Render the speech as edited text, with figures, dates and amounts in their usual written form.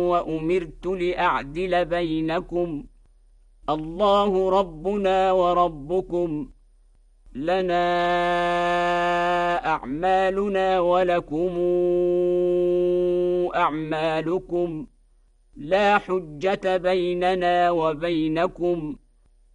وأمرت لأعدل بينكم الله ربنا وربكم لنا أعمالنا ولكم أعمالكم لا حجة بيننا وبينكم